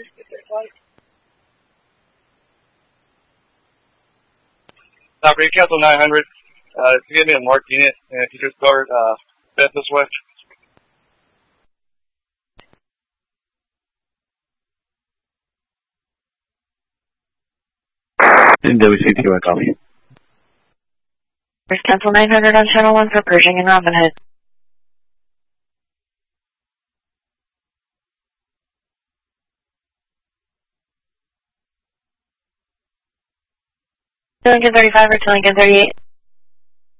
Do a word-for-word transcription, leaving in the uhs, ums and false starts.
Operator, Council nine hundred, uh, to give me a marked unit, and if you just start, uh, best this way. W C T Y, copy. There's Council nine hundred on Channel one for Pershing and Robin Hood. Lincoln thirty-five or to Lincoln thirty-eight.